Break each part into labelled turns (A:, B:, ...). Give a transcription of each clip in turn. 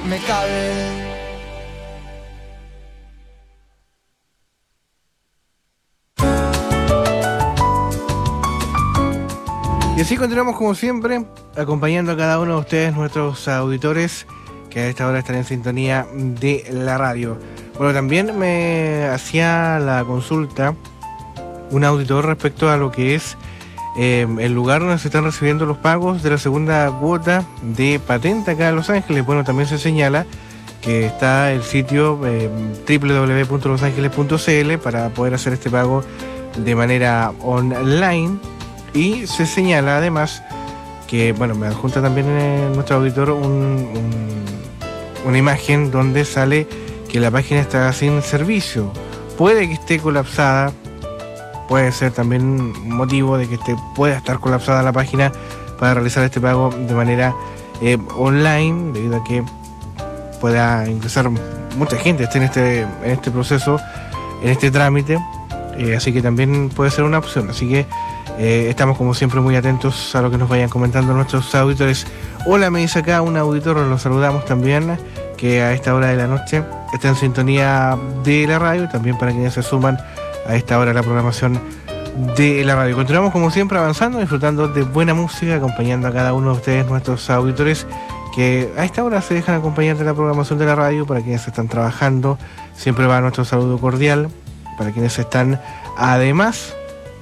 A: me cabe.
B: Y así continuamos como siempre, acompañando a cada uno de ustedes, nuestros auditores, que a esta hora están en sintonía de la radio. Bueno, también me hacía la consulta un auditor respecto a lo que es el lugar donde se están recibiendo los pagos de la segunda cuota de patente acá en Los Ángeles. Bueno, también se señala que está el sitio www.losangeles.cl para poder hacer este pago de manera online. Y se señala además que, bueno, me adjunta también nuestro auditor una imagen donde sale que la página está sin servicio. Puede que esté colapsada, puede ser también un motivo de que pueda estar colapsada la página para realizar este pago de manera online, debido a que pueda ingresar mucha gente, esté en este proceso, en este trámite, así que también puede ser una opción. Así que estamos como siempre muy atentos a lo que nos vayan comentando nuestros auditores. Hola, me dice acá un auditor, los saludamos también, que a esta hora de la noche está en sintonía de la radio, también para quienes se suman a esta hora a la programación de la radio. Continuamos como siempre avanzando, disfrutando de buena música, acompañando a cada uno de ustedes, nuestros auditores, que a esta hora se dejan acompañar de la programación de la radio. Para quienes están trabajando, siempre va nuestro saludo cordial. Para quienes están además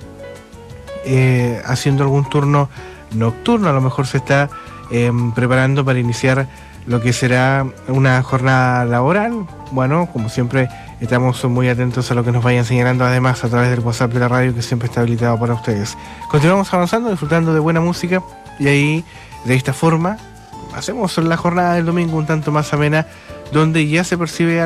B: haciendo algún turno nocturno, a lo mejor se está preparando para iniciar lo que será una jornada laboral. Bueno, como siempre estamos muy atentos a lo que nos vayan señalando, además a través del WhatsApp de la radio, que siempre está habilitado para ustedes. Continuamos avanzando, disfrutando de buena música, y ahí de esta forma hacemos la jornada del domingo un tanto más amena, donde ya se percibe